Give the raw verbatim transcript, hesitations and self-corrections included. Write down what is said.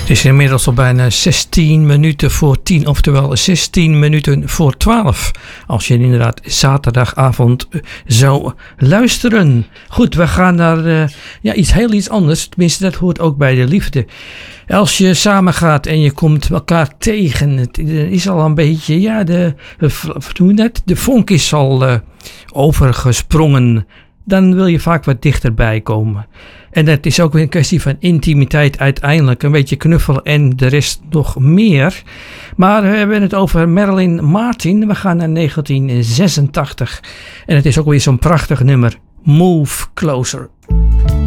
Het is inmiddels al bijna zestien minuten voor tien, oftewel zestien minuten voor twaalf. Als je inderdaad zaterdagavond zou luisteren. Goed, we gaan naar uh, ja, iets heel iets anders. Tenminste, dat hoort ook bij de liefde. Als je samen gaat en je komt elkaar tegen, het is al een beetje, ja, de, de, de vonk is al uh, overgesprongen. Dan wil je vaak wat dichterbij komen. En het is ook weer een kwestie van intimiteit uiteindelijk. Een beetje knuffelen en de rest nog meer. Maar we hebben het over Marilyn Martin. We gaan naar negentien zesentachtig. En het is ook weer zo'n prachtig nummer. Move Closer.